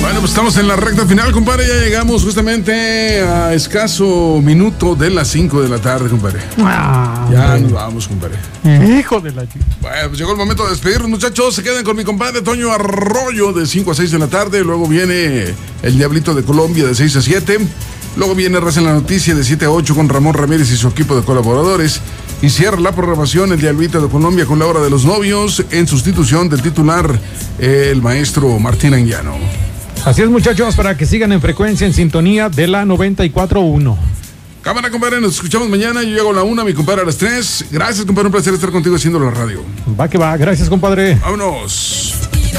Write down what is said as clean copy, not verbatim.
Bueno, pues estamos en la recta final, compadre. Ya llegamos justamente a escaso minuto de las 5 de la tarde, compadre. Ya nos vamos, compadre. Hijo de la chica. Bueno, pues llegó el momento de despedirnos, muchachos. Se quedan con mi compadre Toño Arroyo de 5 a 6 de la tarde. Luego viene el Diablito de Colombia de 6 a 7. Luego viene Raza en la Noticia de 7 a 8 con Ramón Ramírez y su equipo de colaboradores. Y cierra la programación el Diablito de Colombia con la Hora de los Novios en sustitución del titular, el maestro Martín Anguiano. Así es, muchachos, para que sigan en frecuencia, en sintonía de la 94.1. Cámara, compadre, nos escuchamos mañana. Yo llego a la 1, mi compadre a las 3. Gracias, compadre, un placer estar contigo haciendo la radio. Va que va, gracias, compadre. Vámonos.